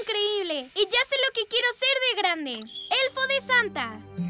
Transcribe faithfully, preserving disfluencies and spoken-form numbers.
increíble! Y ya sé lo que quiero ser de grande. ¡Elfo de Santa!